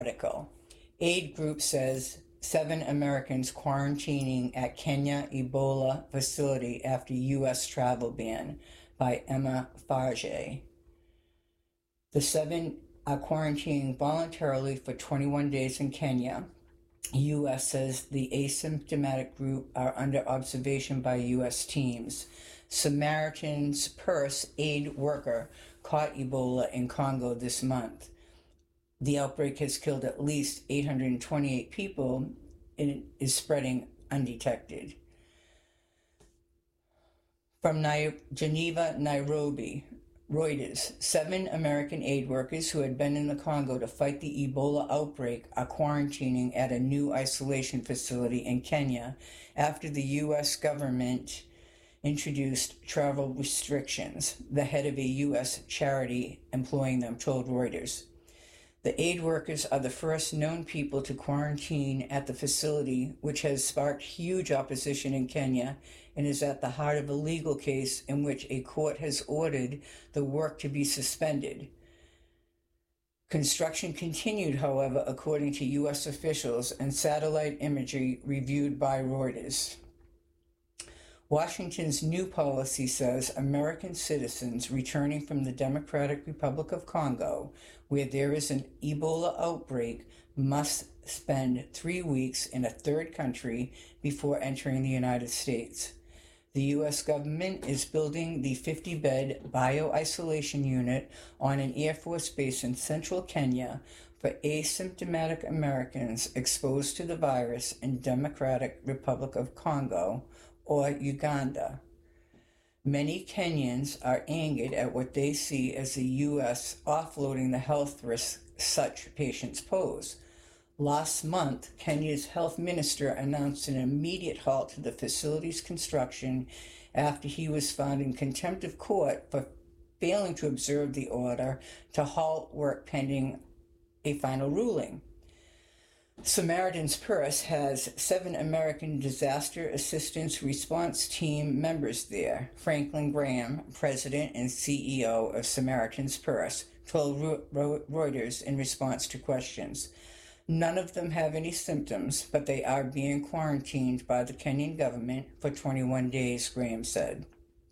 article. Aid group says 7 Americans quarantining at Kenya Ebola facility after U.S. travel ban, by Emma Farge. The 7 are quarantining voluntarily for 21 days in Kenya. U.S. says the asymptomatic group are under observation by U.S. teams. Samaritan's Purse aid worker caught Ebola in Congo this month. The outbreak has killed at least 828 people and is spreading undetected. From Geneva, Nairobi, Reuters, 7 American aid workers who had been in the Congo to fight the Ebola outbreak are quarantining at a new isolation facility in Kenya after the U.S. government introduced travel restrictions, the head of a U.S. charity employing them told Reuters. The aid workers are the first known people to quarantine at the facility, which has sparked huge opposition in Kenya and is at the heart of a legal case in which a court has ordered the work to be suspended. Construction continued, however, according to U.S. officials and satellite imagery reviewed by Reuters. Washington's new policy says American citizens returning from the Democratic Republic of Congo, where there is an Ebola outbreak, must spend 3 weeks in a third country before entering the United States. The U.S. government is building the 50-bed bio-isolation unit on an Air Force base in central Kenya for asymptomatic Americans exposed to the virus in Democratic Republic of Congo or Uganda. Many Kenyans are angered at what they see as the U.S. offloading the health risks such patients pose. Last month, Kenya's health minister announced an immediate halt to the facility's construction after he was found in contempt of court for failing to observe the order to halt work pending a final ruling. Samaritan's Purse has 7 American Disaster Assistance Response Team members there. Franklin Graham, president and CEO of Samaritan's Purse, told Reuters in response to questions. None of them have any symptoms, but they are being quarantined by the Kenyan government for 21 days, Graham said.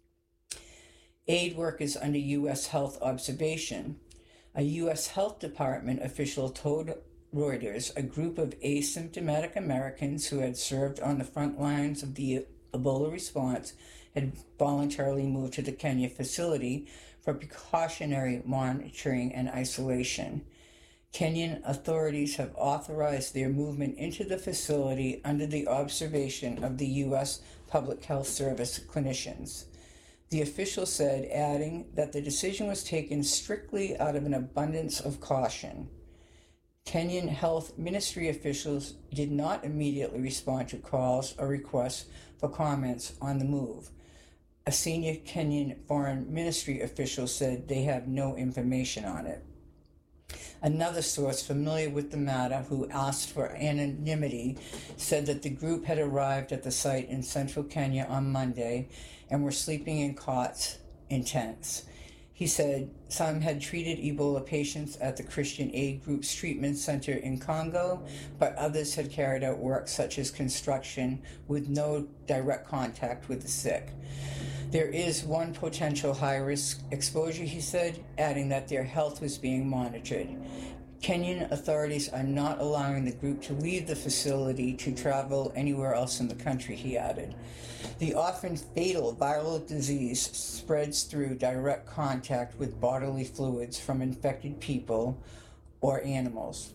Aid workers under U.S. health observation. A U.S. Health Department official told Reuters a group of asymptomatic Americans who had served on the front lines of the Ebola response had voluntarily moved to the Kenya facility for precautionary monitoring and isolation. Kenyan authorities have authorized their movement into the facility under the observation of the U.S. Public Health Service clinicians. The official said, adding that the decision was taken strictly out of an abundance of caution. Kenyan Health Ministry officials did not immediately respond to calls or requests for comments on the move. A senior Kenyan Foreign Ministry official said they have no information on it. Another source familiar with the matter, who asked for anonymity, said that the group had arrived at the site in central Kenya on Monday and were sleeping in cots in tents. He said some had treated Ebola patients at the Christian Aid Group's treatment center in Congo, but others had carried out work such as construction with no direct contact with the sick. There is one potential high-risk exposure, he said, adding that their health was being monitored. Kenyan authorities are not allowing the group to leave the facility to travel anywhere else in the country, he added. The often fatal viral disease spreads through direct contact with bodily fluids from infected people or animals.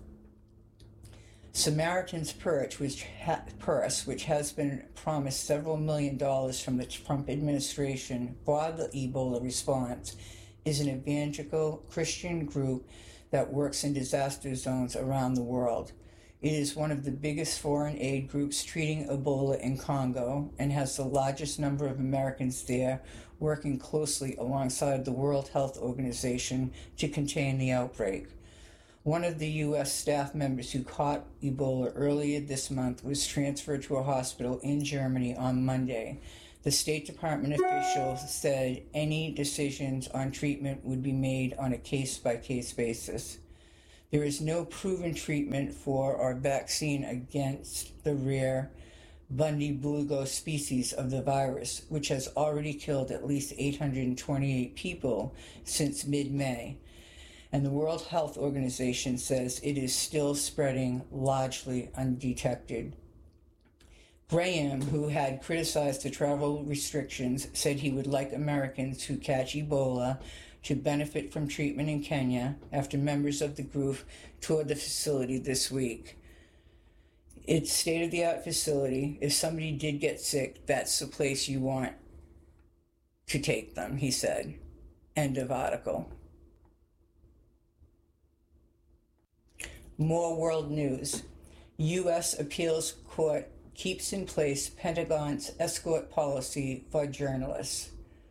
Samaritan's Purse, which has been promised several $1 million from the Trump administration for the Ebola response, is an evangelical Christian group that works in disaster zones around the world. It is one of the biggest foreign aid groups treating Ebola in Congo and has the largest number of Americans there, working closely alongside the World Health Organization to contain the outbreak. One of the U.S. staff members who caught Ebola earlier this month was transferred to a hospital in Germany on Monday. The State Department official said any decisions on treatment would be made on a case-by-case basis. There is no proven treatment for or vaccine against the rare Bundy-Blugo species of the virus, which has already killed at least 828 people since mid-May. And the World Health Organization says it is still spreading largely undetected. Graham, who had criticized the travel restrictions, said he would like Americans who catch Ebola to benefit from treatment in Kenya after members of the group toured the facility this week. It's a state-of-the-art facility. If somebody did get sick, that's the place you want to take them, he said. End of article. More world news. U.S. Appeals Court keeps in place Pentagon's escort policy for journalists.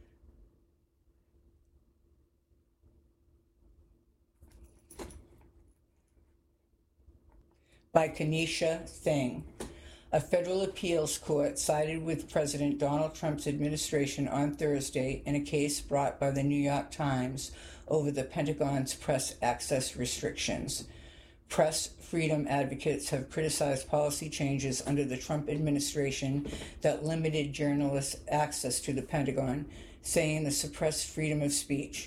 By Kanisha Singh. A federal appeals court sided with President Donald Trump's administration on Thursday in a case brought by the New York Times over the Pentagon's press access restrictions. Press freedom advocates have criticized policy changes under the Trump administration that limited journalists' access to the Pentagon, saying they suppressed freedom of speech.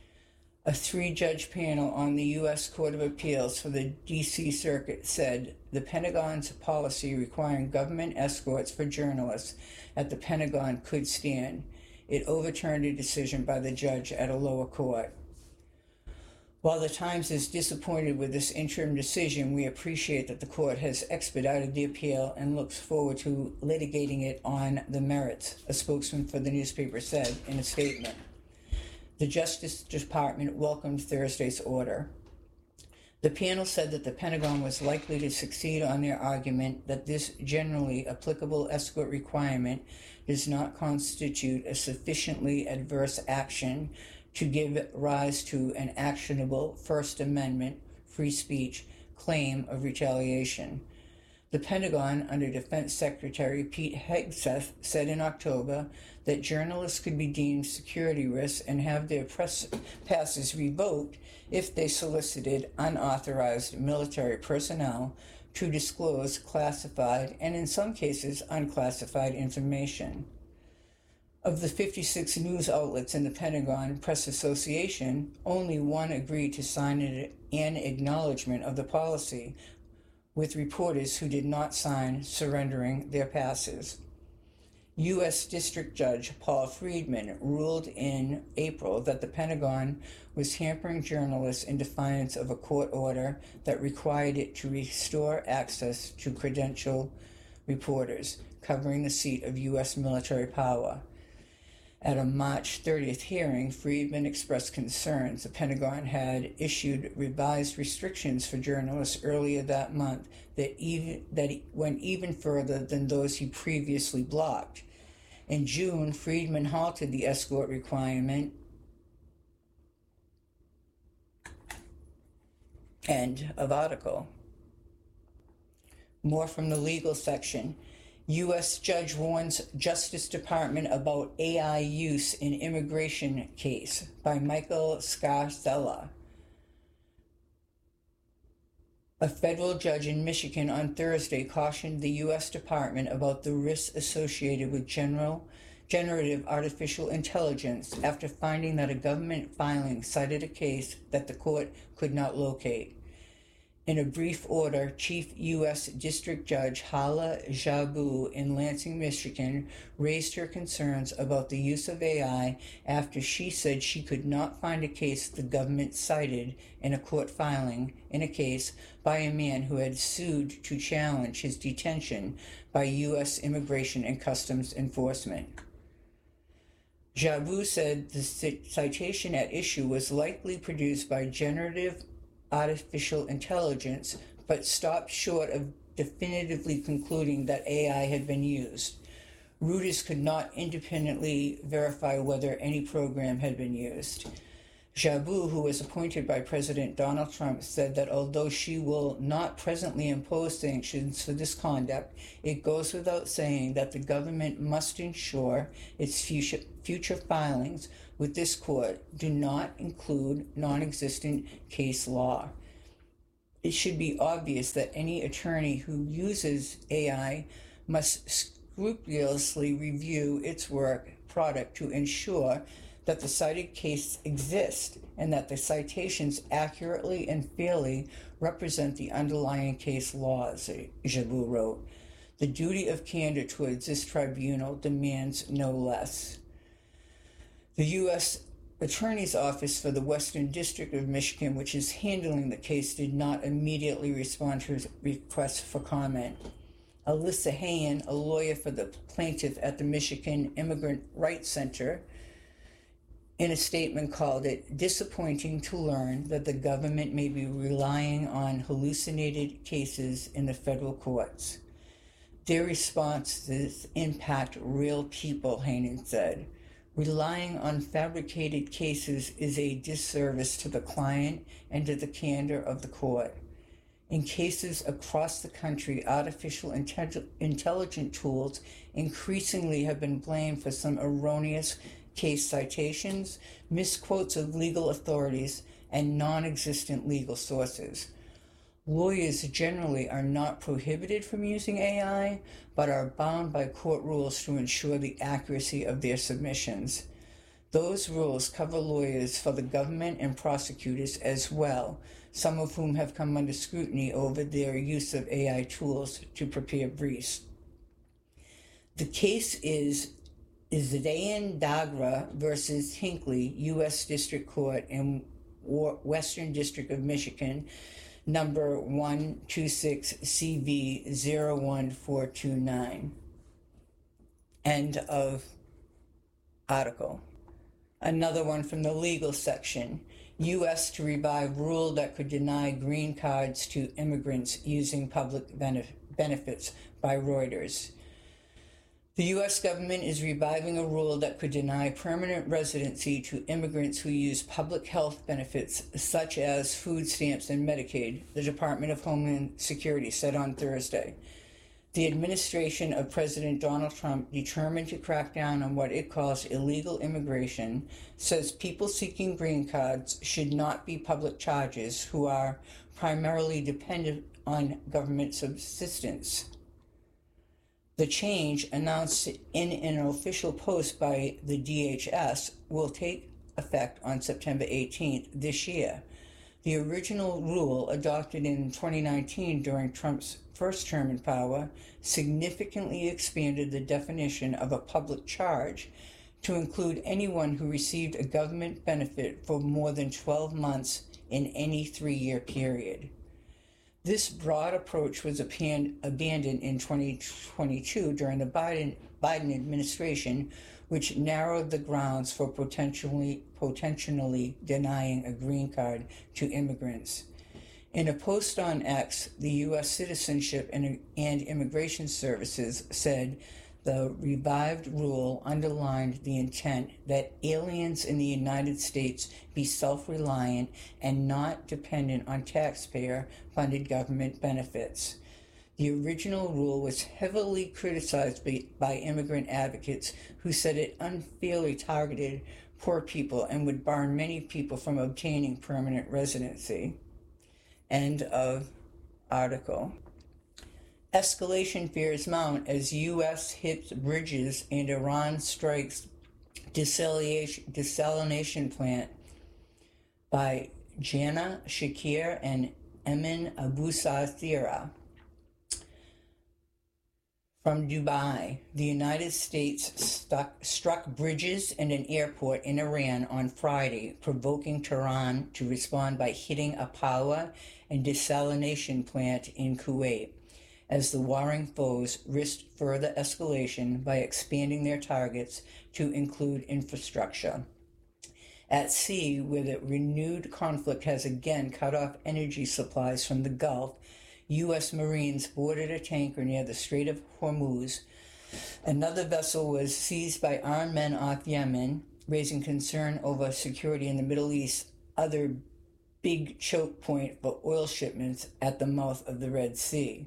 A 3-judge panel on the U.S. Court of Appeals for the D.C. Circuit said the Pentagon's policy requiring government escorts for journalists at the Pentagon could stand. It overturned a decision by the judge at a lower court. While the Times is disappointed with this interim decision, we appreciate that the court has expedited the appeal and looks forward to litigating it on the merits, a spokesman for the newspaper said in a statement. The Justice Department welcomed Thursday's order. The panel said that the Pentagon was likely to succeed on their argument that this generally applicable escort requirement does not constitute a sufficiently adverse action to give rise to an actionable First Amendment free speech claim of retaliation. The Pentagon, under Defense Secretary Pete Hegseth, said in October that journalists could be deemed security risks and have their press passes revoked if they solicited unauthorized military personnel to disclose classified and, in some cases, unclassified information. Of the 56 news outlets in the Pentagon Press Association, only one agreed to sign an acknowledgement of the policy, with reporters who did not sign surrendering their passes. U.S. District Judge Paul Friedman ruled in April that the Pentagon was hampering journalists in defiance of a court order that required it to restore access to credentialed reporters covering the seat of U.S. military power. At a March 30th hearing, Friedman expressed concerns the Pentagon had issued revised restrictions for journalists earlier that month that went even further than those he previously blocked. In June, Friedman halted the escort requirement. End of article. More from the legal section. U.S. judge warns Justice Department about AI use in immigration case by Michael Scarsella. A federal judge in Michigan on Thursday cautioned the U.S. Department about the risks associated with generative artificial intelligence after finding that a government filing cited a case that the court could not locate. In a brief order, Chief U.S. District Judge Hala Jabu in Lansing, Michigan, raised her concerns about the use of AI after she said she could not find a case the government cited in a court filing in a case by a man who had sued to challenge his detention by U.S. Immigration and Customs Enforcement. Jabu said the citation at issue was likely produced by generative artificial intelligence, but stopped short of definitively concluding that AI had been used. Reuters could not independently verify whether any program had been used. Jabu, who was appointed by President Donald Trump, said that although she will not presently impose sanctions for this conduct, it goes without saying that the government must ensure its future filings with this court do not include non-existent case law. it should be obvious that any attorney who uses AI must scrupulously review its work product to ensure that the cited case exists and that the citations accurately and fairly represent the underlying case laws, Jabu wrote. The duty of candor towards this tribunal demands no less. The U.S. Attorney's Office for the Western District of Michigan, which is handling the case, did not immediately respond to requests for comment. Alyssa Hayen, a lawyer for the plaintiff at the Michigan Immigrant Rights Center, in a statement called it disappointing to learn that the government may be relying on hallucinated cases in the federal courts. Their responses impact real people, Hayen said. Relying on fabricated cases is a disservice to the client and to the candor of the court. In cases across the country, artificial intelligence tools increasingly have been blamed for some erroneous case citations, misquotes of legal authorities, and non-existent legal sources. Lawyers generally are not prohibited from using AI, but are bound by court rules to ensure the accuracy of their submissions. Those rules cover lawyers for the government and prosecutors as well, some of whom have come under scrutiny over their use of AI tools to prepare briefs. The case is Zidane Dagra versus Hinckley, U.S. District Court in Western District of Michigan, number 126CV01429. End of article. Another one from the legal section. U.S. to revive rule that could deny green cards to immigrants using public benefits by Reuters. The U.S. government is reviving a rule that could deny permanent residency to immigrants who use public health benefits such as food stamps and Medicaid, the Department of Homeland Security said on Thursday. The administration of President Donald Trump, determined to crack down on what it calls illegal immigration, says people seeking green cards should not be public charges who are primarily dependent on government subsistence. The change, announced in an official post by the DHS, will take effect on September 18th this year. The original rule, adopted in 2019 during Trump's first term in power, significantly expanded the definition of a public charge to include anyone who received a government benefit for more than 12 months in any 3-year period. This broad approach was abandoned in 2022 during the Biden administration, which narrowed the grounds for potentially denying a green card to immigrants. In a post on X, the U.S. Citizenship and Immigration Services said the revived rule underlined the intent that aliens in the United States be self-reliant and not dependent on taxpayer-funded government benefits. The original rule was heavily criticized by immigrant advocates who said it unfairly targeted poor people and would bar many people from obtaining permanent residency. End of article. Escalation fears mount as U.S. hits bridges and Iran strikes desalination plant by Jana Shakir and Emin Abusathira. From Dubai, the United States struck bridges and an airport in Iran on Friday, provoking Tehran to respond by hitting a power and desalination plant in Kuwait, as the warring foes risked further escalation by expanding their targets to include infrastructure. At sea, where the renewed conflict has again cut off energy supplies from the Gulf, U.S. Marines boarded a tanker near the Strait of Hormuz. Another vessel was seized by armed men off Yemen, raising concern over security in the Middle East, other big choke point for oil shipments at the mouth of the Red Sea.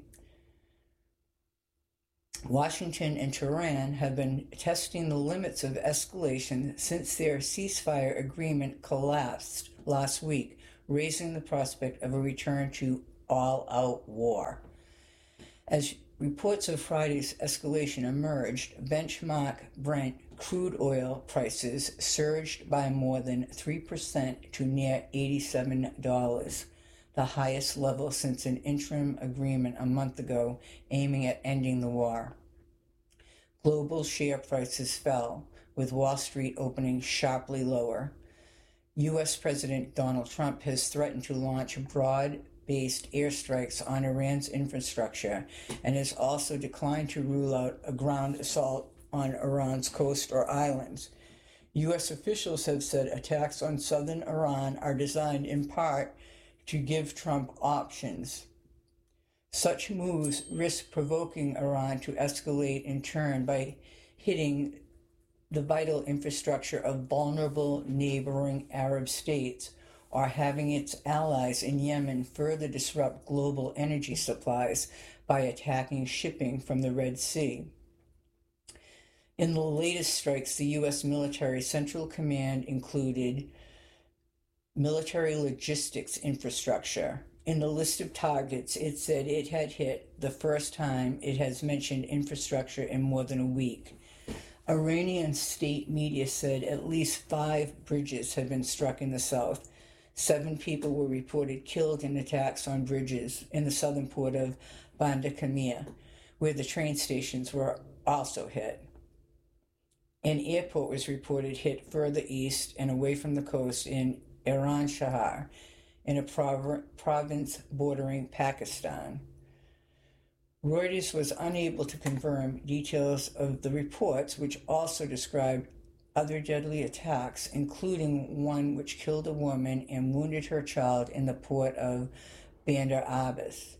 Washington and Tehran have been testing the limits of escalation since their ceasefire agreement collapsed last week, raising the prospect of a return to all-out war. As reports of Friday's escalation emerged, benchmark Brent crude oil prices surged by more than 3% to near $87, the highest level since an interim agreement a month ago aiming at ending the war. Global share prices fell, with Wall Street opening sharply lower. U.S. President Donald Trump has threatened to launch broad-based airstrikes on Iran's infrastructure and has also declined to rule out a ground assault on Iran's coast or islands. U.S. officials have said attacks on southern Iran are designed in part to give Trump options. Such moves risk provoking Iran to escalate in turn by hitting the vital infrastructure of vulnerable neighboring Arab states, or having its allies in Yemen further disrupt global energy supplies by attacking shipping from the Red Sea. In the latest strikes, the U.S. military central command included military logistics infrastructure. In the list of targets, it said it had hit the first time it has mentioned infrastructure in more than a week. Iranian state media said at least 5 bridges had been struck in the south. 7 people were reported killed in attacks on bridges in the southern port of Banda Kamia, where the train stations were also hit. An airport was reported hit further east and away from the coast in Iran Shahar, in a province bordering Pakistan. Reuters was unable to confirm details of the reports, which also described other deadly attacks, including one which killed a woman and wounded her child in the port of Bandar Abbas.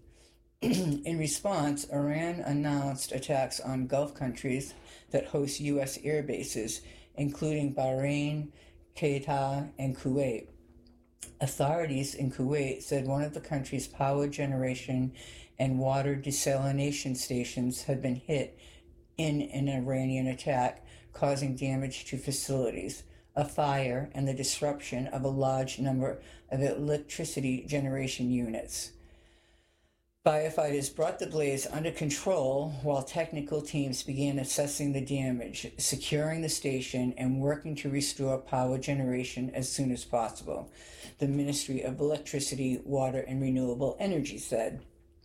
In response, Iran announced attacks on Gulf countries that host U.S. air bases, including Bahrain, Qatar, and Kuwait. Authorities in Kuwait said one of the country's power generation and water desalination stations had been hit in an Iranian attack, causing damage to facilities, a fire, and the disruption of a large number of electricity generation units. Firefighters brought the blaze under control while technical teams began assessing the damage, securing the station, and working to restore power generation as soon as possible, the Ministry of Electricity, Water, and Renewable Energy said.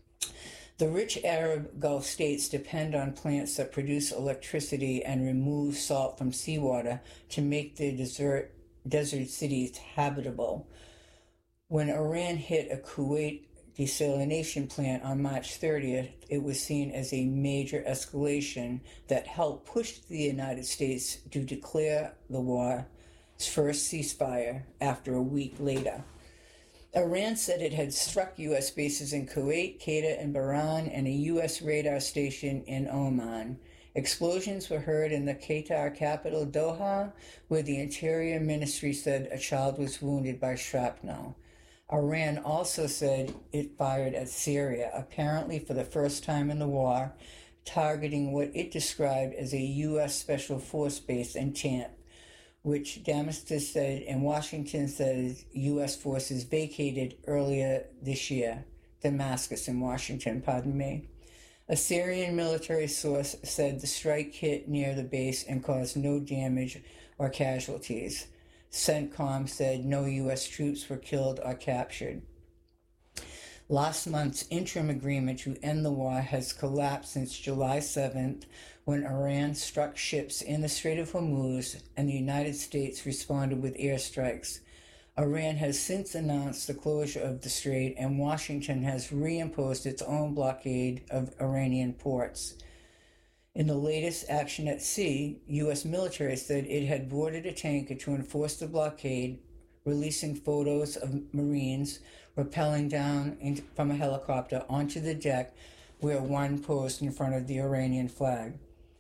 The rich Arab Gulf states depend on plants that produce electricity and remove salt from seawater to make their desert cities habitable. When Iran hit a Kuwait desalination plant on March 30th, it was seen as a major escalation that helped push the United States to declare the war's first ceasefire after a week later. Iran said it had struck U.S. bases in Kuwait, Qatar, and Bahrain, and a U.S. radar station in Oman. Explosions were heard in the Qatar capital, Doha, where the Interior Ministry said a child was wounded by shrapnel. Iran also said it fired at Syria, apparently for the first time in the war, targeting what it described as a U.S. Special Force base in Tanf, which Damascus said and Washington says U.S. forces vacated earlier this year. Damascus and Washington, pardon me. A Syrian military source said the strike hit near the base and caused no damage or casualties. CENTCOM said no U.S. troops were killed or captured. Last month's interim agreement to end the war has collapsed since July 7th, when Iran struck ships in the Strait of Hormuz and the United States responded with airstrikes. Iran has since announced the closure of the strait, and Washington has reimposed its own blockade of Iranian ports. In the latest action at sea, U.S. military said it had boarded a tanker to enforce the blockade, releasing photos of Marines rappelling down from a helicopter onto the deck where one posed in front of the Iranian flag.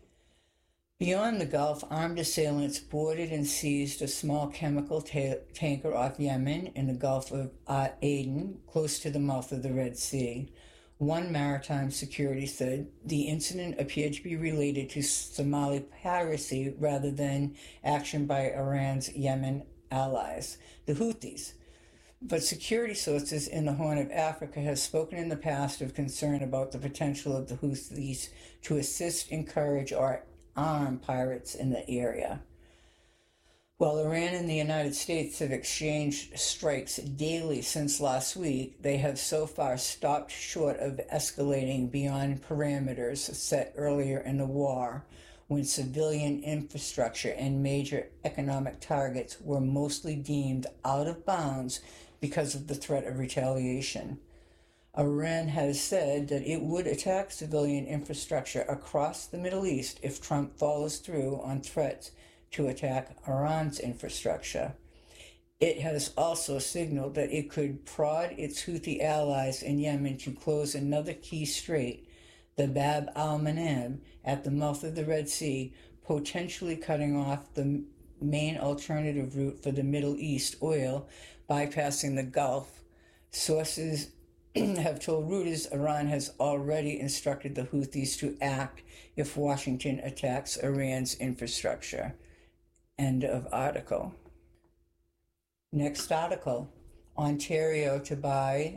Beyond the Gulf, armed assailants boarded and seized a small chemical tanker off Yemen in the Gulf of Aden, close to the mouth of the Red Sea. One maritime security said the incident appeared to be related to Somali piracy rather than action by Iran's Yemen allies, the Houthis. But security sources in the Horn of Africa have spoken in the past of concern about the potential of the Houthis to assist, encourage, or arm pirates in the area. While Iran and the United States have exchanged strikes daily since last week, they have so far stopped short of escalating beyond parameters set earlier in the war, when civilian infrastructure and major economic targets were mostly deemed out of bounds because of the threat of retaliation. Iran has said that it would attack civilian infrastructure across the Middle East if Trump follows through on threats to attack Iran's infrastructure. It has also signaled that it could prod its Houthi allies in Yemen to close another key strait, the Bab al-Mandeb, at the mouth of the Red Sea, potentially cutting off the main alternative route for the Middle East oil, bypassing the Gulf. Sources have told Reuters Iran has already instructed the Houthis to act if Washington attacks Iran's infrastructure. End of article. Next article. Ontario to buy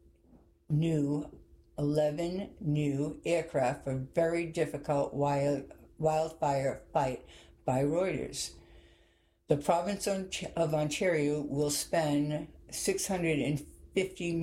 11 new aircraft for very difficult wildfire fight by Reuters. The province of Ontario will spend $465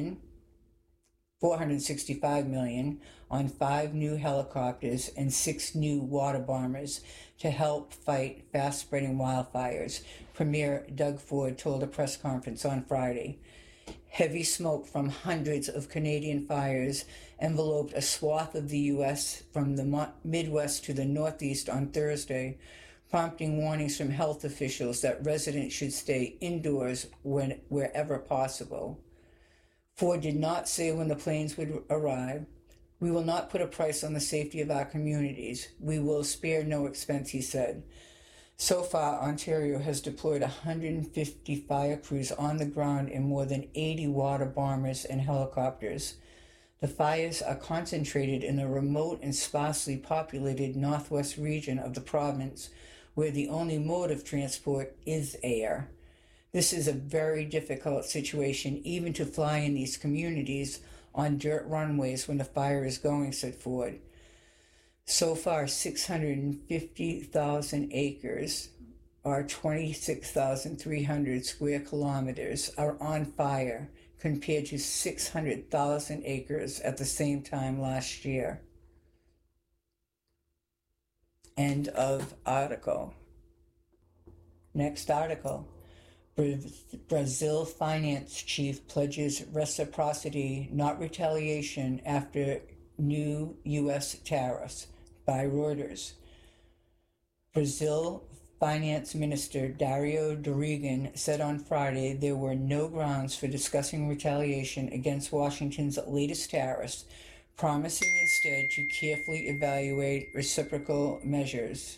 million on 5 new helicopters and 6 new water bombers to help fight fast-spreading wildfires, Premier Doug Ford told a press conference on Friday. Heavy smoke from hundreds of Canadian fires enveloped a swath of the U.S. from the Midwest to the Northeast on Thursday, prompting warnings from health officials that residents should stay indoors wherever possible. Ford did not say when the planes would arrive. We will not put a price on the safety of our communities. We will spare no expense, he said. So far, Ontario has deployed 150 fire crews on the ground and more than 80 water bombers and helicopters. The fires are concentrated in the remote and sparsely populated northwest region of the province, where the only mode of transport is air. This is a very difficult situation even to fly in these communities on dirt runways when the fire is going, said Ford. So far, 650,000 acres, or 26,300 square kilometers, are on fire, compared to 600,000 acres at the same time last year. End of article. Next article. Brazil finance chief pledges reciprocity, not retaliation, after new U.S. tariffs, by Reuters. Brazil Finance Minister Dario Dorigan said on Friday there were no grounds for discussing retaliation against Washington's latest tariffs, promising instead to carefully evaluate reciprocal measures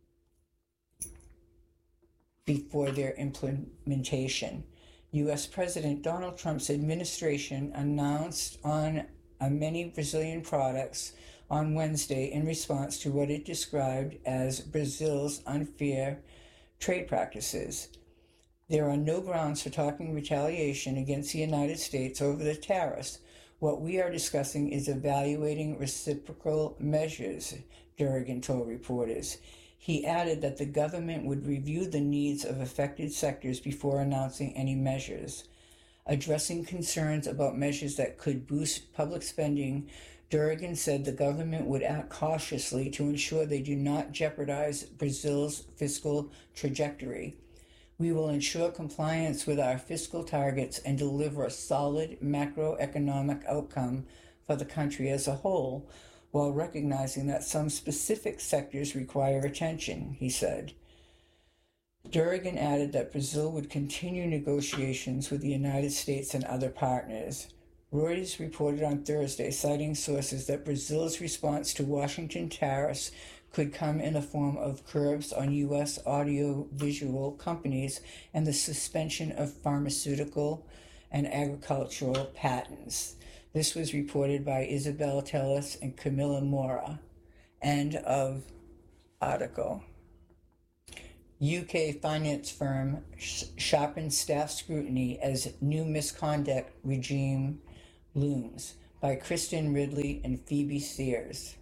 before their implementation. U.S. President Donald Trump's administration announced on many Brazilian products on Wednesday in response to what it described as Brazil's unfair trade practices. There are no grounds for talking retaliation against the United States over the tariffs. What we are discussing is evaluating reciprocal measures, Dorigan told reporters. He added that the government would review the needs of affected sectors before announcing any measures. Addressing concerns about measures that could boost public spending, Dorigan said the government would act cautiously to ensure they do not jeopardize Brazil's fiscal trajectory. We will ensure compliance with our fiscal targets and deliver a solid macroeconomic outcome for the country as a whole, while recognizing that some specific sectors require attention, he said. Dorigan added that Brazil would continue negotiations with the United States and other partners. Reuters reported on Thursday, citing sources, that Brazil's response to Washington tariffs could come in the form of curbs on U.S. audiovisual companies and the suspension of pharmaceutical and agricultural patents. This was reported by Isabel Telles and Camila Moura. End of article. UK finance firm sharpens staff scrutiny as new misconduct regime looms, by Kristen Ridley and Phoebe Sears.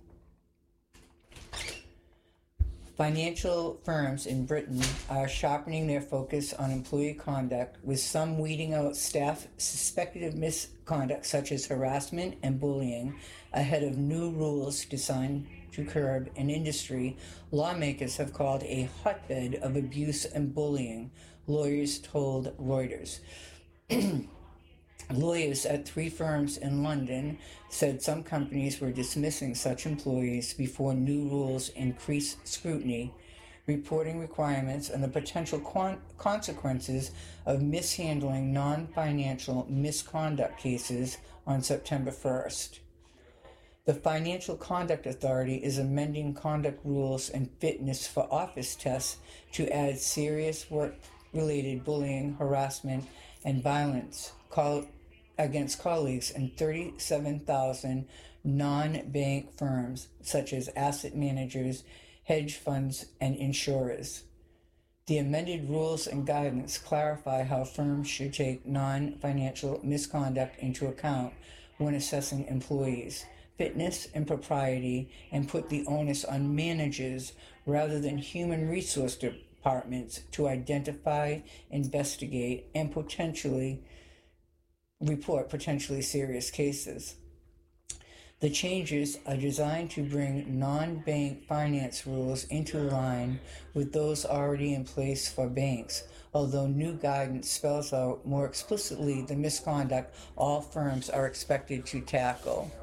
Financial firms in Britain are sharpening their focus on employee conduct, with some weeding out staff suspected of misconduct such as harassment and bullying ahead of new rules designed to curb an industry lawmakers have called a hotbed of abuse and bullying, lawyers told Reuters. Lawyers at 3 firms in London said some companies were dismissing such employees before new rules increased scrutiny, reporting requirements, and the potential consequences of mishandling non-financial misconduct cases on September 1st. The Financial Conduct Authority is amending conduct rules and fitness for office tests to add serious work-related bullying, harassment, and violence against colleagues in 37,000 non-bank firms, such as asset managers, hedge funds, and insurers. The amended rules and guidance clarify how firms should take non-financial misconduct into account when assessing employees' fitness and propriety, and put the onus on managers rather than human resource departments to identify, investigate, and potentially report potentially serious cases. The changes are designed to bring non-bank finance rules into line with those already in place for banks, although new guidance spells out more explicitly the misconduct all firms are expected to tackle.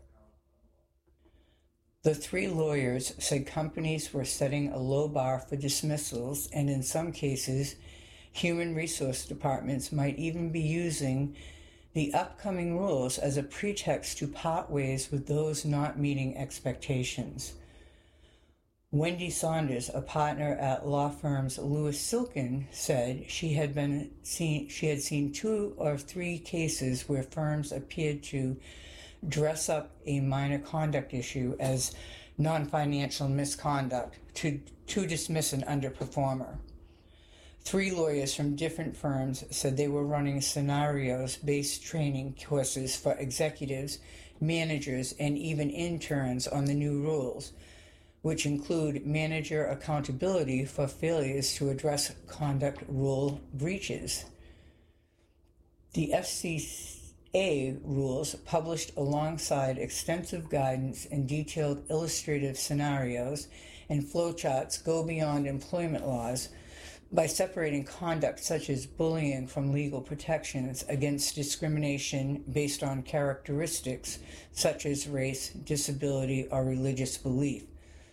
The 3 lawyers said companies were setting a low bar for dismissals, and in some cases, human resource departments might even be using the upcoming rules as a pretext to part ways with those not meeting expectations. Wendy Saunders, a partner at law firms Lewis Silkin, said she had seen 2 or 3 cases where firms appeared to dress up a minor conduct issue as non-financial misconduct to dismiss an underperformer. 3 lawyers from different firms said they were running scenarios-based training courses for executives, managers, and even interns on the new rules, which include manager accountability for failures to address conduct rule breaches. The FCA rules, published alongside extensive guidance and detailed illustrative scenarios and flowcharts, go beyond employment laws by separating conduct such as bullying from legal protections against discrimination based on characteristics such as race, disability, or religious belief.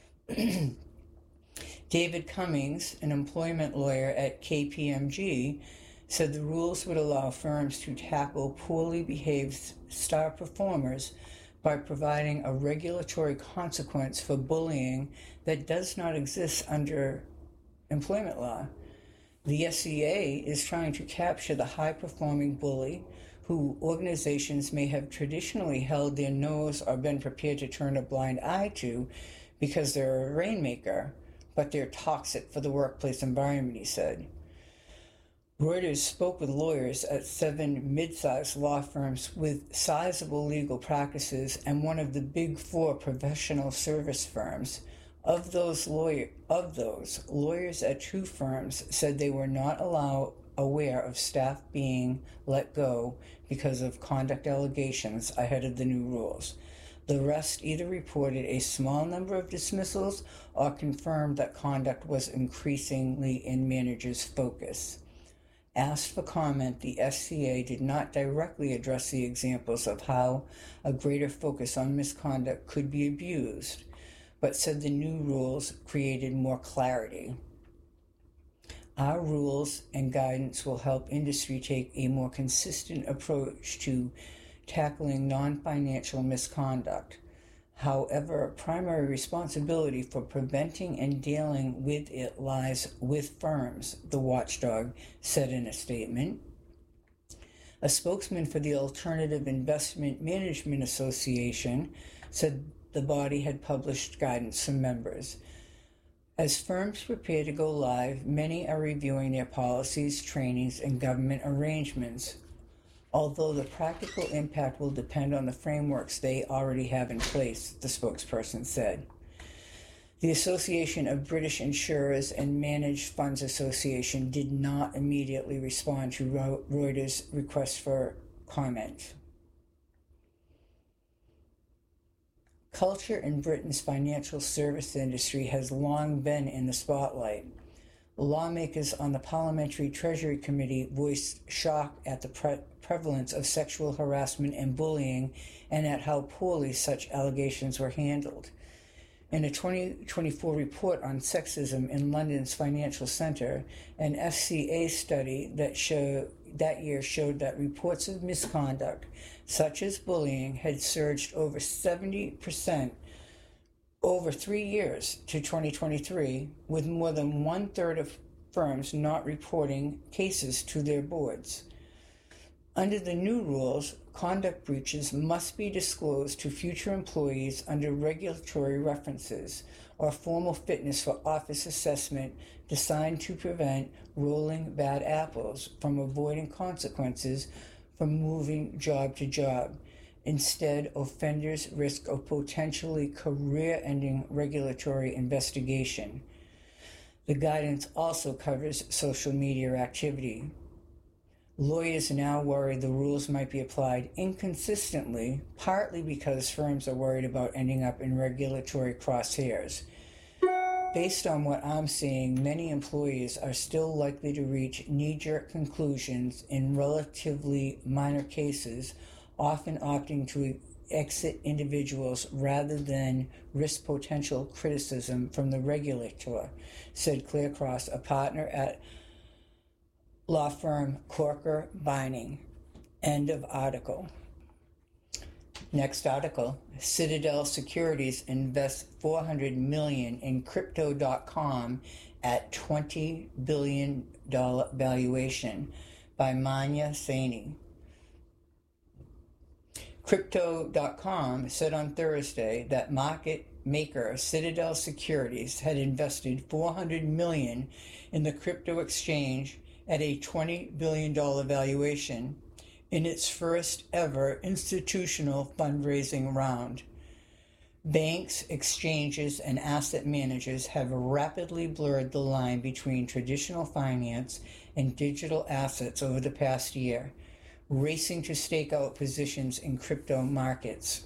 David Cummings, an employment lawyer at KPMG, said the rules would allow firms to tackle poorly behaved star performers by providing a regulatory consequence for bullying that does not exist under employment law. The SCA is trying to capture the high-performing bully who organizations may have traditionally held their nose or been prepared to turn a blind eye to because they're a rainmaker, but they're toxic for the workplace environment, he said. Reuters spoke with lawyers at 7 mid-sized law firms with sizable legal practices and one of the big 4 professional service firms. Of those, lawyers at 2 firms said they were not aware of staff being let go because of conduct allegations ahead of the new rules. The rest either reported a small number of dismissals or confirmed that conduct was increasingly in managers' focus. Asked for comment, the SCA did not directly address the examples of how a greater focus on misconduct could be abused, but said the new rules created more clarity. Our rules and guidance will help industry take a more consistent approach to tackling non-financial misconduct. However, primary responsibility for preventing and dealing with it lies with firms, the watchdog said in a statement. A spokesman for the Alternative Investment Management Association said the body had published guidance for members. As firms prepare to go live, many are reviewing their policies, trainings, and government arrangements, although the practical impact will depend on the frameworks they already have in place, the spokesperson said. The Association of British Insurers and Managed Funds Association did not immediately respond to Reuters' request for comment. Culture in Britain's financial service industry has long been in the spotlight. Lawmakers on the Parliamentary Treasury Committee voiced shock at the prevalence of sexual harassment and bullying and at how poorly such allegations were handled. In a 2024 report on sexism in London's financial centre, an FCA study that year showed that reports of misconduct, such as bullying, had surged over 70% over 3 years to 2023, with more than one-third of firms not reporting cases to their boards. Under the new rules, conduct breaches must be disclosed to future employees under regulatory references or formal fitness for office assessment designed to prevent rolling bad apples from avoiding consequences from moving job to job. Instead, offenders risk a potentially career-ending regulatory investigation. The guidance also covers social media activity. Lawyers now worry the rules might be applied inconsistently, partly because firms are worried about ending up in regulatory crosshairs. Based on what I'm seeing, many employees are still likely to reach knee-jerk conclusions in relatively minor cases, often opting to exit individuals rather than risk potential criticism from the regulator, said Claire Cross, a partner at law firm Corker Binding. End of article. Next article. Citadel Securities invests $400 million in Crypto.com at $20 billion valuation, by Manya Saini. Crypto.com said on Thursday that market maker Citadel Securities had invested $400 million in the crypto exchange at a $20 billion valuation in its first ever institutional fundraising round. Banks, exchanges, and asset managers have rapidly blurred the line between traditional finance and digital assets over the past year, racing to stake out positions in crypto markets.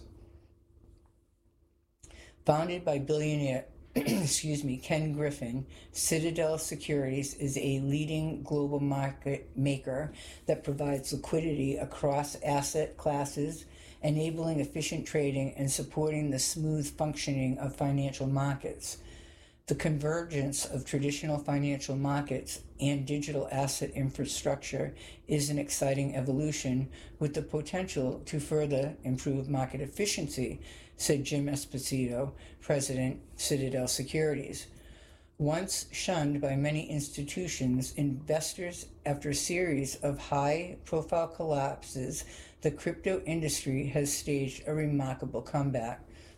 Founded by billionaire Ken Griffin, Citadel Securities is a leading global market maker that provides liquidity across asset classes, enabling efficient trading and supporting the smooth functioning of financial markets. The convergence of traditional financial markets and digital asset infrastructure is an exciting evolution with the potential to further improve market efficiency, said Jim Esposito, president, Citadel Securities. Once shunned by many institutions, investors, after a series of high-profile collapses, the crypto industry has staged a remarkable comeback.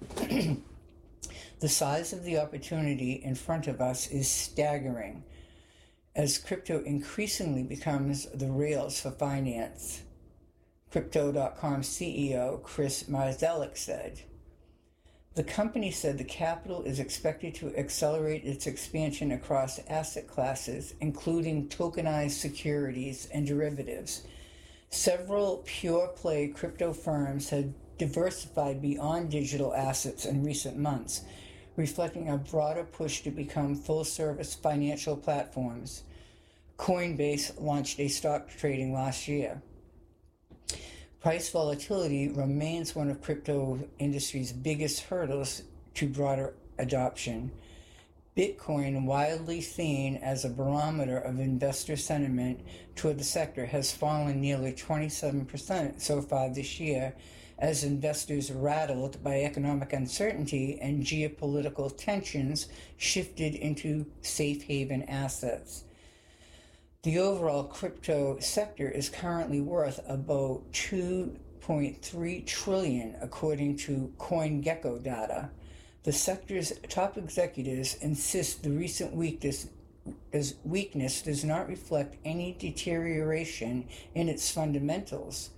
The size of the opportunity in front of us is staggering as crypto increasingly becomes the rails for finance. Crypto.com CEO Chris Marszalek said. The company said the capital is expected to accelerate its expansion across asset classes, including tokenized securities and derivatives. Several pure-play crypto firms have diversified beyond digital assets in recent months, reflecting a broader push to become full-service financial platforms. Coinbase launched a stock trading last year. Price volatility remains one of crypto industry's biggest hurdles to broader adoption. Bitcoin, widely seen as a barometer of investor sentiment toward the sector, has fallen nearly 27% so far this year as investors rattled by economic uncertainty and geopolitical tensions shifted into safe haven assets. The overall crypto sector is currently worth about $2.3 trillion, according to CoinGecko data. The sector's top executives insist the recent weakness does not reflect any deterioration in its fundamentals.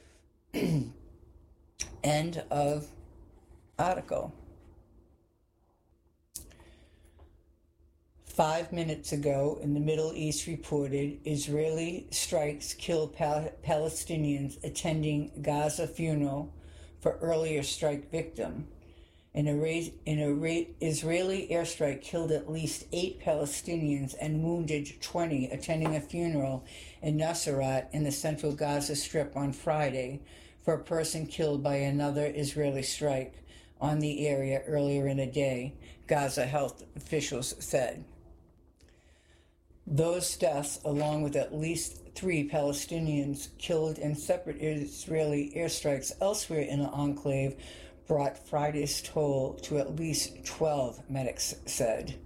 End of article. 5 minutes ago, in the Middle East reported Israeli strikes killed Palestinians attending Gaza funeral for earlier strike victim. An Israeli airstrike killed at least 8 Palestinians and wounded 20 attending a funeral in Nuseirat in the central Gaza Strip on Friday for a person killed by another Israeli strike on the area earlier in the day, Gaza health officials said. Those deaths, along with at least 3 Palestinians killed in separate Israeli airstrikes elsewhere in the enclave, brought Friday's toll to at least 12, medics said.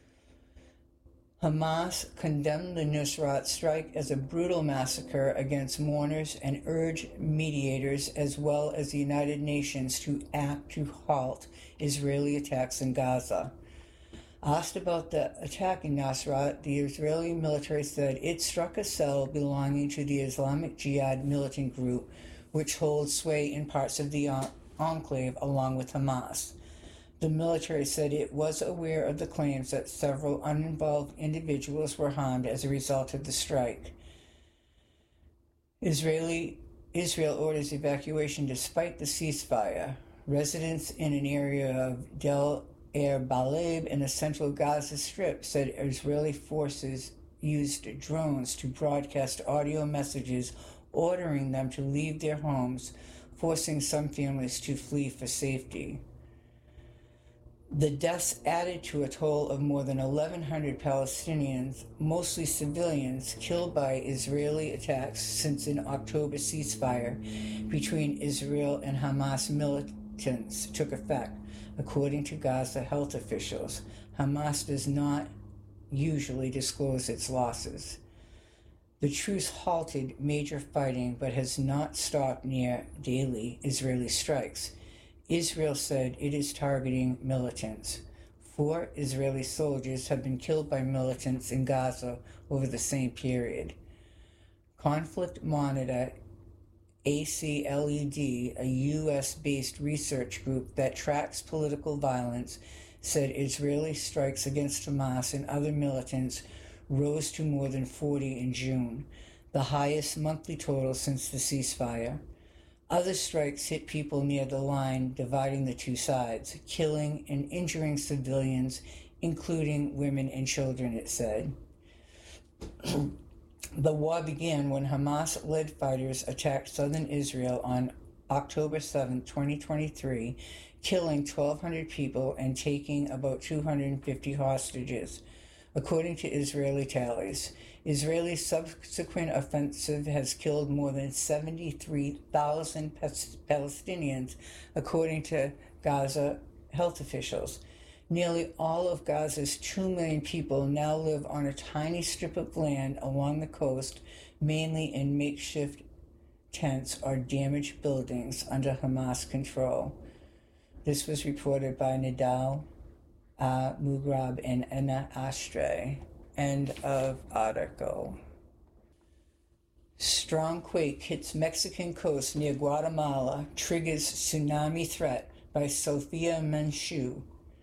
Hamas condemned the Nuseirat strike as a brutal massacre against mourners and urged mediators as well as the United Nations to act to halt Israeli attacks in Gaza. Asked about the attack in Nuseirat, the Israeli military said it struck a cell belonging to the Islamic Jihad militant group, which holds sway in parts of the enclave along with Hamas. The military said it was aware of the claims that several uninvolved individuals were harmed as a result of the strike. Israel orders evacuation despite the ceasefire. Residents in an area of Del Baleb in the central Gaza Strip said Israeli forces used drones to broadcast audio messages ordering them to leave their homes, forcing some families to flee for safety. The deaths added to a toll of more than 1,100 Palestinians, mostly civilians, killed by Israeli attacks since an October ceasefire between Israel and Hamas militants took effect, according to Gaza health officials. Hamas does not usually disclose its losses. The truce halted major fighting but has not stopped near daily Israeli strikes. Israel said it is targeting militants. 4 Israeli soldiers have been killed by militants in Gaza over the same period. Conflict Monitor ACLED, a U.S.-based research group that tracks political violence, said Israeli strikes against Hamas and other militants rose to more than 40 in June, the highest monthly total since the ceasefire. Other strikes hit people near the line dividing the two sides, killing and injuring civilians, including women and children, it said. The war began when Hamas-led fighters attacked southern Israel on October 7, 2023, killing 1,200 people and taking about 250 hostages, according to Israeli tallies. Israeli's subsequent offensive has killed more than 73,000 Palestinians, according to Gaza health officials. Nearly all of Gaza's 2 million people now live on a tiny strip of land along the coast, mainly in makeshift tents or damaged buildings under Hamas control. This was reported by Nidal Mugrab and Anna Ashtray. End of article. Strong quake hits Mexican coast near Guatemala, triggers tsunami threat by Sofia Menchu.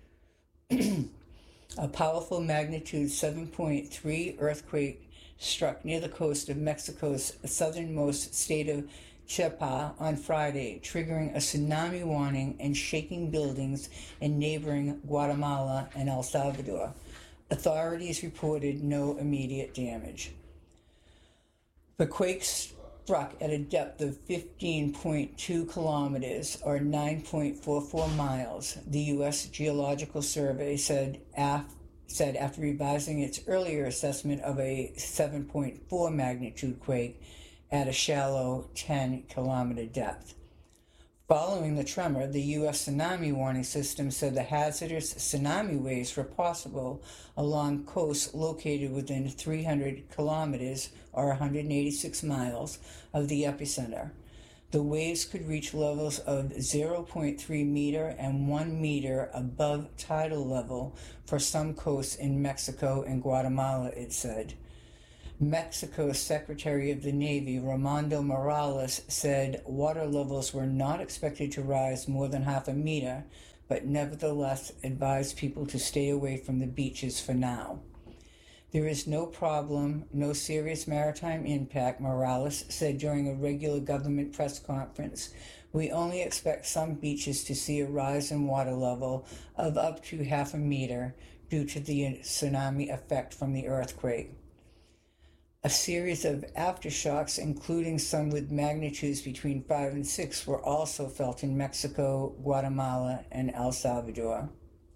A powerful magnitude 7.3 earthquake struck near the coast of Mexico's southernmost state of Chiapas on Friday, triggering a tsunami warning and shaking buildings in neighboring Guatemala and El Salvador. Authorities reported no immediate damage. The quake struck at a depth of 15.2 kilometers or 9.44 miles, the U.S. Geological Survey said after revising its earlier assessment of a 7.4 magnitude quake at a shallow 10-kilometer depth. Following the tremor, the U.S. Tsunami Warning System said the hazardous tsunami waves were possible along coasts located within 300 kilometers or 186 miles of the epicenter. The waves could reach levels of 0.3 meter and 1 meter above tidal level for some coasts in Mexico and Guatemala, it said. Mexico's Secretary of the Navy, Ramon Morales, said water levels were not expected to rise more than half a meter, but nevertheless advised people to stay away from the beaches for now. There is no problem, no serious maritime impact, Morales said during a regular government press conference. We only expect some beaches to see a rise in water level of up to half a meter due to the tsunami effect from the earthquake. A series of aftershocks, including some with magnitudes between 5 and 6, were also felt in Mexico, Guatemala, and El Salvador.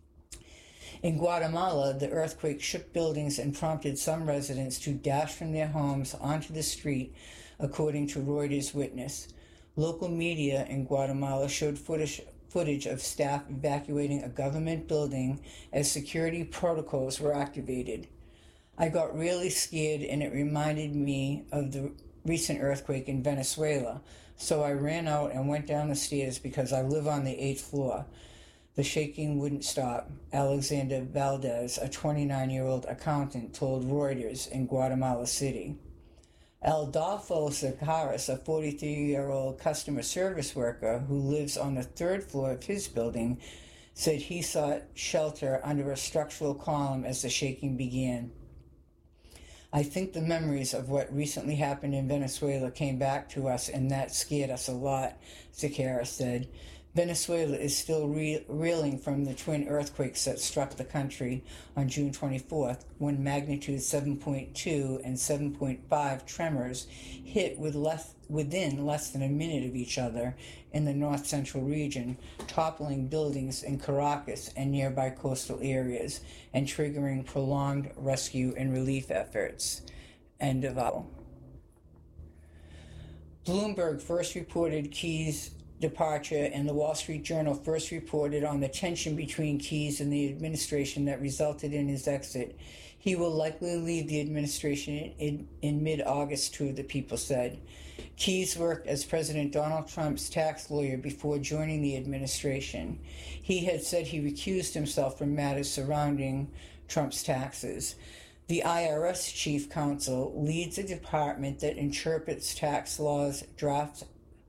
In Guatemala, the earthquake shook buildings and prompted some residents to dash from their homes onto the street, according to Reuters witness. Local media in Guatemala showed footage of staff evacuating a government building as security protocols were activated. I got really scared, and it reminded me of the recent earthquake in Venezuela, so I ran out and went down the stairs because I live on the 8th floor. The shaking wouldn't stop, Alexander Valdez, a 29-year-old accountant, told Reuters in Guatemala City. Adolfo Zacaras, a 43-year-old customer service worker who lives on the 3rd floor of his building, said he sought shelter under a structural column as the shaking began. I think the memories of what recently happened in Venezuela came back to us, and that scared us a lot, Zacaras said. Venezuela is still reeling from the twin earthquakes that struck the country on June 24th, when magnitude 7.2 and 7.5 tremors hit within less than a minute of each other in the north-central region, toppling buildings in Caracas and nearby coastal areas, and triggering prolonged rescue and relief efforts. End of article. Bloomberg first reported Keyes' departure, and the Wall Street Journal first reported on the tension between Keyes and the administration that resulted in his exit. He will likely leave the administration in mid-August, two of the people said. Keyes worked as President Donald Trump's tax lawyer before joining the administration. He had said he recused himself from matters surrounding Trump's taxes. The IRS chief counsel leads a department that interprets tax laws, draft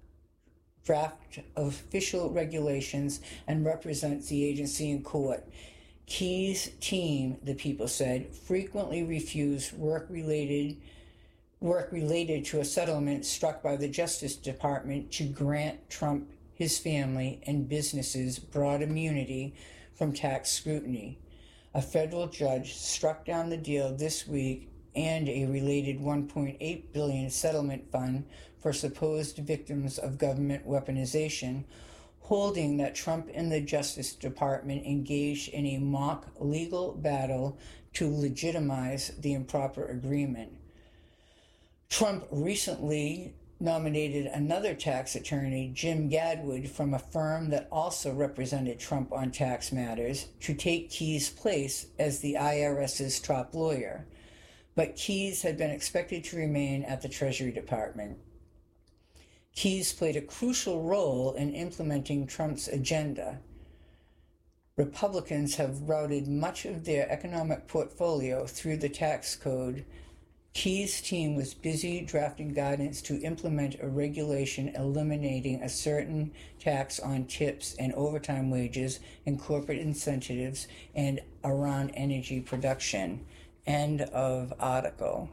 official regulations, and represents the agency in court. Keyes' team, the people said, frequently refused work related to a settlement struck by the Justice Department to grant Trump, his family, and businesses broad immunity from tax scrutiny. A federal judge struck down the deal this week and a related $1.8 billion settlement fund for supposed victims of government weaponization, holding that Trump and the Justice Department engaged in a mock legal battle to legitimize the improper agreement. Trump recently nominated another tax attorney, Jim Gadwood, from a firm that also represented Trump on tax matters, to take Keyes' place as the IRS's top lawyer. But Keyes had been expected to remain at the Treasury Department. Keyes played a crucial role in implementing Trump's agenda. Republicans have routed much of their economic portfolio through the tax code. Keyes' team was busy drafting guidance to implement a regulation eliminating a certain tax on tips and overtime wages and corporate incentives and around energy production. End of article.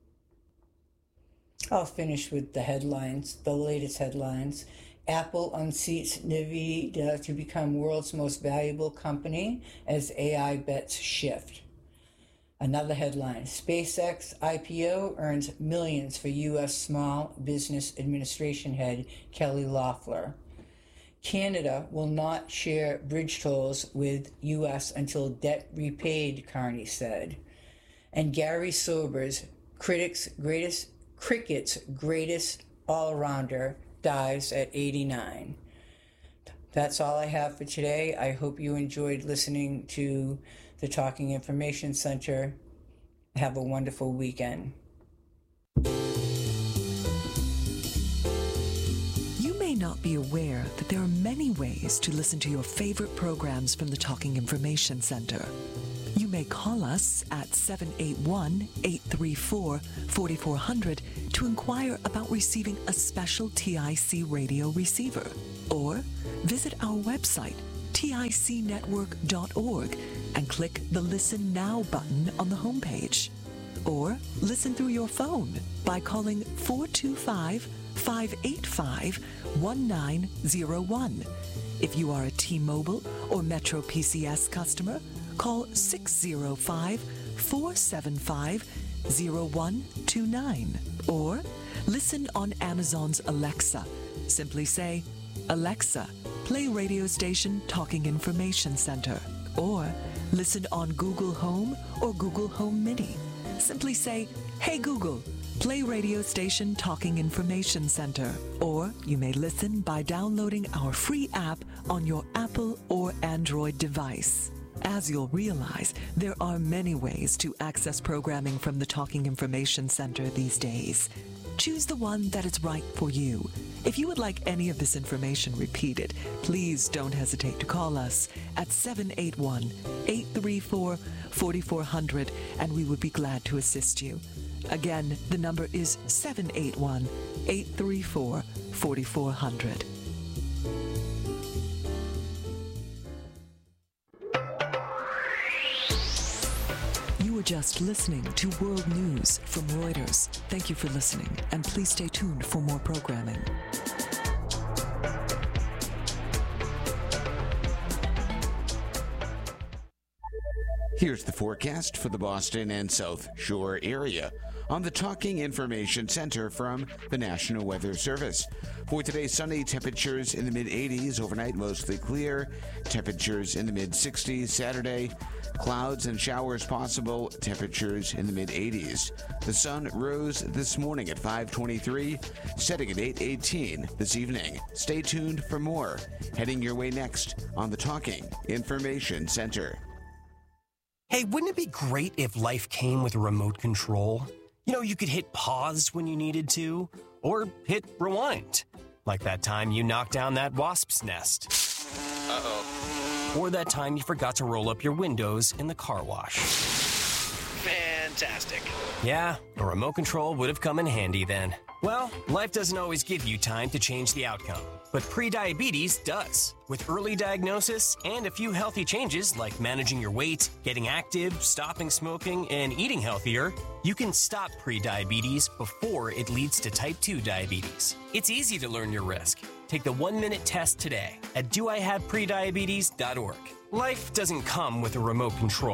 I'll finish with the headlines, the latest headlines. Apple unseats NVIDIA to become world's most valuable company as AI bets shift. Another headline, SpaceX IPO earns millions for U.S. Small Business Administration head Kelly Loeffler. Canada will not share bridge tolls with U.S. until debt repaid, Carney said. And Gary Sobers, cricket's greatest all-rounder, dies at 89. That's all I have for today. I hope you enjoyed listening to the Talking Information Center. Have a wonderful weekend. not be aware that there are many ways to listen to your favorite programs from the Talking Information Center. You may call us at 781-834-4400 to inquire about receiving a special TIC radio receiver, or visit our website, ticnetwork.org, and click the Listen Now button on the homepage. Or listen through your phone by calling 425-585-1901. If you are a T-Mobile or Metro PCS customer, call 605-475-0129. Or listen on Amazon's Alexa. Simply say, "Alexa, play radio station Talking Information Center." Or listen on Google Home or Google Home Mini. Simply say, "Hey Google, play radio station Talking Information Center." Or you may listen by downloading our free app on your Apple or Android device. As you'll realize, there are many ways to access programming from the Talking Information Center these days. Choose the one that is right for you. If you would like any of this information repeated, please don't hesitate to call us at 781-834-4400, and we would be glad to assist you. Again, the number is 781-834-4400. You were just listening to World News from Reuters. Thank you for listening, and please stay tuned for more programming. Here's the forecast for the Boston and South Shore area on the Talking Information Center from the National Weather Service. For today, sunny, temperatures in the mid-80s. Overnight, mostly clear. Temperatures in the mid-60s. Saturday, clouds and showers possible. Temperatures in the mid-80s. The sun rose this morning at 5:23, setting at 8:18 this evening. Stay tuned for more. Heading your way next on the Talking Information Center. Hey, wouldn't it be great if life came with a remote control? You know, you could hit pause when you needed to, or hit rewind. Like that time you knocked down that wasp's nest. Uh-oh. Or that time you forgot to roll up your windows in the car wash. Fantastic. Yeah, a remote control would have come in handy then. Well, life doesn't always give you time to change the outcome, but prediabetes does. With early diagnosis and a few healthy changes like managing your weight, getting active, stopping smoking, and eating healthier, you can stop prediabetes before it leads to type 2 diabetes. It's easy to learn your risk. Take the 1-minute test today at doihaveprediabetes.org. Life doesn't come with a remote control.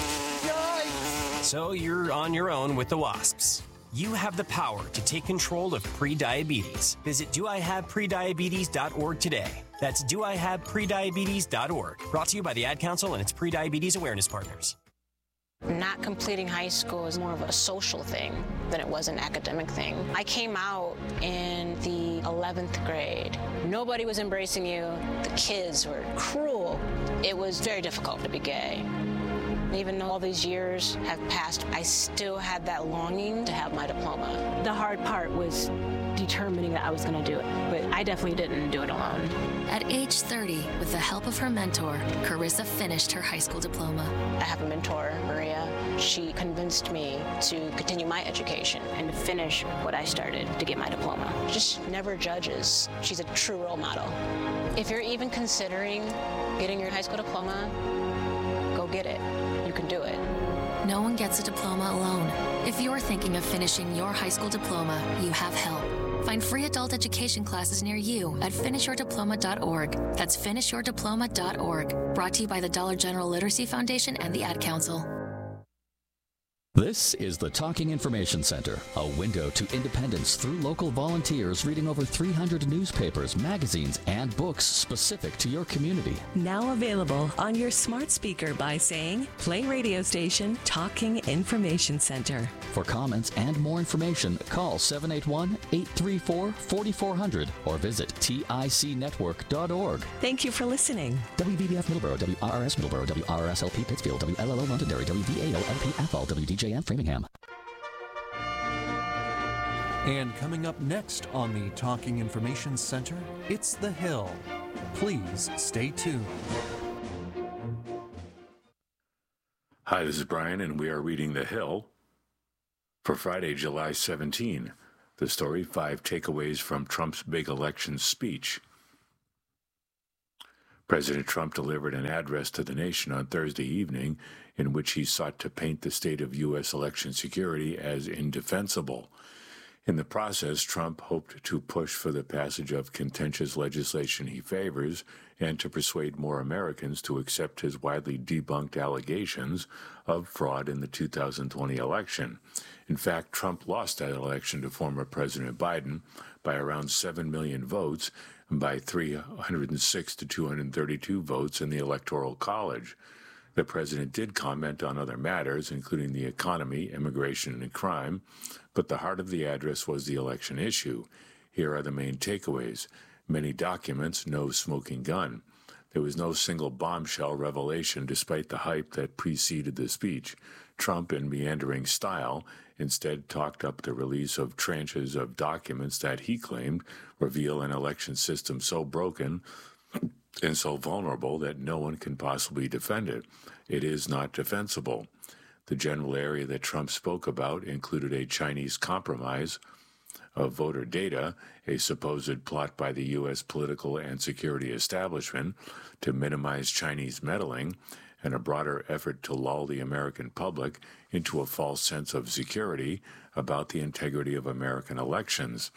Yikes! So you're on your own with the wasps. You have the power to take control of prediabetes. Visit doihaveprediabetes.org today. That's doihaveprediabetes.org. Brought to you by the Ad Council and its Prediabetes Awareness Partners. Not completing high school is more of a social thing than it was an academic thing. I came out in the 11th grade. Nobody was embracing you. The kids were cruel. It was very difficult to be gay. Even though all these years have passed, I still had that longing to have my diploma. The hard part was determining that I was going to do it, but I definitely didn't do it alone. At age 30, with the help of her mentor, Carissa finished her high school diploma. I have a mentor, Maria. She convinced me to continue my education and to finish what I started to get my diploma. Just never judges. She's a true role model. If you're even considering getting your high school diploma, go get it. You can do it. No one gets a diploma alone. If you're thinking of finishing your high school diploma, you have help. Find free adult education classes near you at finishyourdiploma.org. That's finishyourdiploma.org. Brought to you by the Dollar General Literacy Foundation and the Ad Council. This is the Talking Information Center, a window to independence through local volunteers reading over 300 newspapers, magazines, and books specific to your community. Now available on your smart speaker by saying, "Play radio station Talking Information Center." For comments and more information, call 781-834-4400 or visit ticnetwork.org. Thank you for listening. WVBF Middleborough, WRRS Middleborough, WRSLP Pittsfield, WLLO Londonderry, WVAO LP Athol, WDJM Framingham. And coming up next on the Talking Information Center, it's The Hill. Please stay tuned. Hi, this is Brian, and we are reading The Hill for Friday, July 17. The story, 5 takeaways from Trump's big election speech. President Trump delivered an address to the nation on Thursday evening in which he sought to paint the state of U.S. election security as indefensible. In the process, Trump hoped to push for the passage of contentious legislation he favors and to persuade more Americans to accept his widely debunked allegations of fraud in the 2020 election. In fact, Trump lost that election to former President Biden by around 7 million votes and by 306 to 232 votes in the Electoral College. The president did comment on other matters, including the economy, immigration, and crime, but the heart of the address was the election issue. Here are the main takeaways. Many documents, no smoking gun. There was no single bombshell revelation despite the hype that preceded the speech. Trump, in meandering style, instead talked up the release of tranches of documents that he claimed reveal an election system so broken and so vulnerable that no one can possibly defend it. It is not defensible. The general area that Trump spoke about included a Chinese compromise of voter data, a supposed plot by the U.S. political and security establishment to minimize Chinese meddling, and a broader effort to lull the American public into a false sense of security about the integrity of American elections.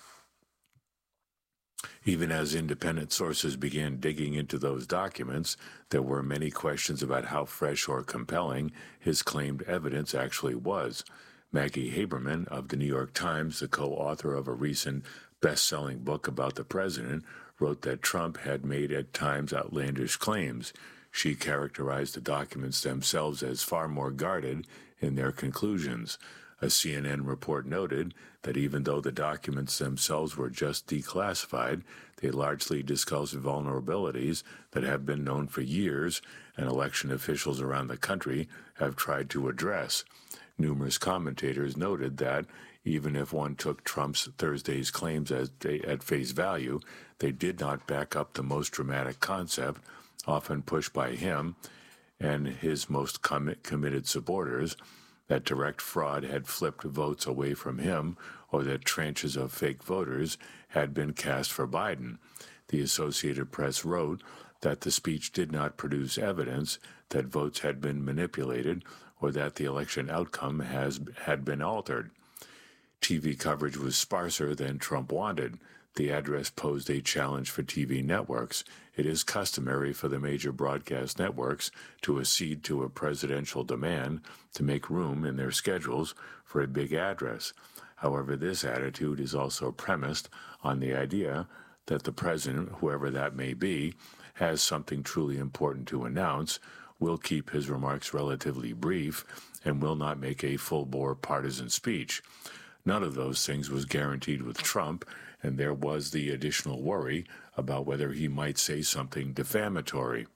Even as independent sources began digging into those documents, there were many questions about how fresh or compelling his claimed evidence actually was. Maggie Haberman of the New York Times, the co-author of a recent best-selling book about the president, wrote that Trump had made at times outlandish claims. She characterized the documents themselves as far more guarded in their conclusions. A CNN report noted that even though the documents themselves were just declassified, they largely discussed vulnerabilities that have been known for years and election officials around the country have tried to address. Numerous commentators noted that even if one took Trump's Thursday's claims at face value, they did not back up the most dramatic concept, often pushed by him and his most committed supporters, that direct fraud had flipped votes away from him or that tranches of fake voters had been cast for Biden. The Associated Press wrote that the speech did not produce evidence that votes had been manipulated or that the election outcome had been altered. TV coverage was sparser than Trump wanted. The address posed a challenge for TV networks. It is customary for the major broadcast networks to accede to a presidential demand to make room in their schedules for a big address. However, this attitude is also premised on the idea that the president, whoever that may be, has something truly important to announce, will keep his remarks relatively brief, and will not make a full-bore partisan speech. None of those things was guaranteed with Trump, and there was the additional worry about whether he might say something defamatory.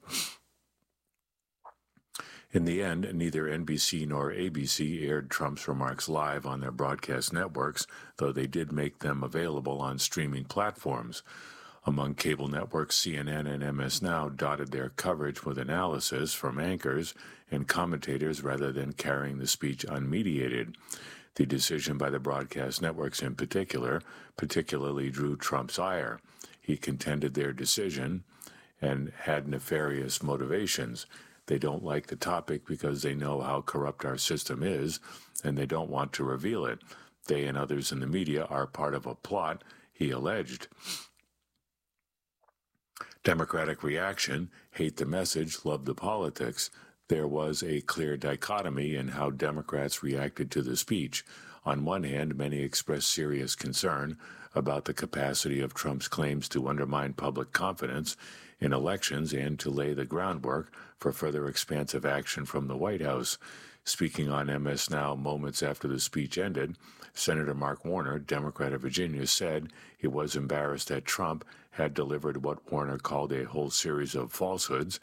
In the end, neither NBC nor ABC aired Trump's remarks live on their broadcast networks, though they did make them available on streaming platforms. Among cable networks, CNN and MS Now dotted their coverage with analysis from anchors and commentators rather than carrying the speech unmediated. The decision by the broadcast networks in particularly drew Trump's ire. He contended their decision and had nefarious motivations. They don't like the topic because they know how corrupt our system is, and they don't want to reveal it. They and others in the media are part of a plot, he alleged. Democratic reaction: hate the message, love the politics. There was a clear dichotomy in how Democrats reacted to the speech. On one hand, many expressed serious concern about the capacity of Trump's claims to undermine public confidence in elections and to lay the groundwork for further expansive action from the White House. Speaking on MS Now moments after the speech ended, Senator Mark Warner, Democrat of Virginia, said he was embarrassed that Trump had delivered what Warner called a whole series of falsehoods,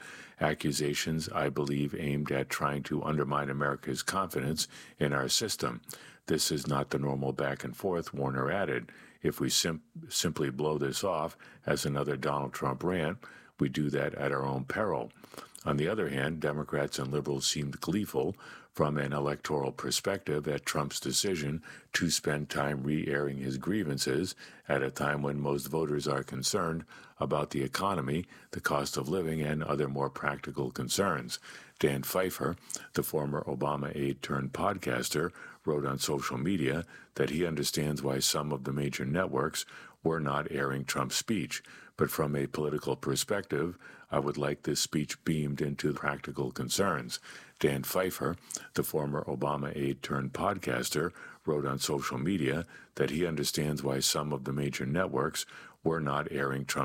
accusations, I believe, aimed at trying to undermine America's confidence in our system. This is not the normal back and forth, Warner added. If we simply blow this off as another Donald Trump rant, we do that at our own peril. On the other hand, Democrats and liberals seemed gleeful from an electoral perspective at Trump's decision to spend time re-airing his grievances at a time when most voters are concerned about the economy, the cost of living, and other more practical concerns. Dan Pfeiffer, the former Obama aide turned podcaster, wrote on social media that he understands why some of the major networks were not airing Trump's speech. But from a political perspective, I would like this speech beamed into practical concerns. Dan Pfeiffer, the former Obama aide turned podcaster, wrote on social media that he understands why some of the major networks were not airing Trump's